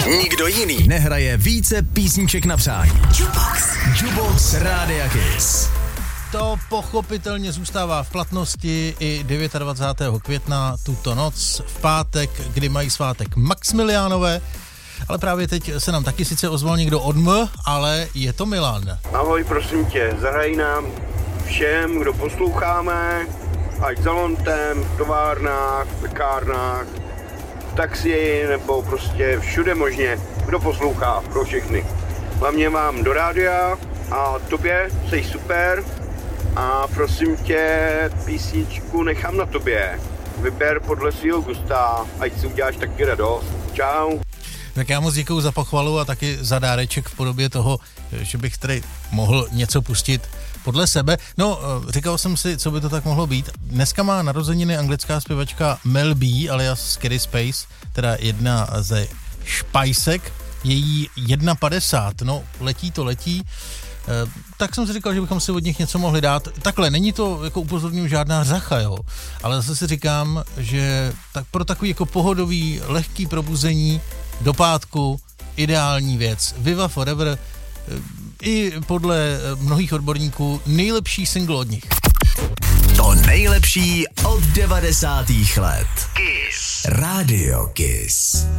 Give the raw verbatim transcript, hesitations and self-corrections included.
Nikdo jiný nehraje více písniček na přání. Jukebox. Jukebox Rádia Kiss. To pochopitelně zůstává v platnosti i dvacátého devátého května, tuto noc, v pátek, kdy mají svátek Maxmiliánové, ale právě teď se nám taky sice ozval někdo od M, ale je to Milan. Ahoj, prosím tě, zahraj nám všem, kdo posloucháme, ať za vontem, v továrnách, v pekárnách, v taxi, nebo prostě všude možně, kdo poslouchá, pro všechny. Hlavně vám do rádia a tobě, jsi super a prosím tě, písničku nechám na tobě. Vyber podle svýho gusta, ať si uděláš taky radost. Čau. Tak já moc děkuju za pochvalu a taky za dáreček v podobě toho, že bych tady mohl něco pustit podle sebe. No, říkal jsem si, co by to tak mohlo být. Dneska má narozeniny anglická zpěvačka Mel B, alias Scary Space, teda jedna ze špajsek, její jedna padesát, no letí to letí. Tak jsem si říkal, že bychom si od nich něco mohli dát. Takhle, není to, jako upozorňuji, žádná řacha, jo. Ale zase si říkám, že tak pro takový jako pohodový, lehký probuzení do pátku ideální věc. Viva Forever, i podle mnohých odborníků nejlepší single od nich. To nejlepší od devadesátých let. Kiss. Radio Kiss.